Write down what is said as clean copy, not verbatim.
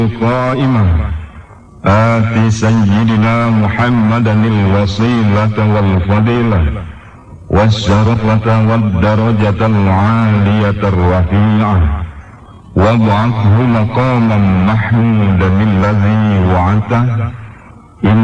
قائمة آت سيدنا محمدا الوسيلة والفضيلة والشرفة والدرجة العالية الرفيعة وابعثه مقاما محمودا الذي وعدته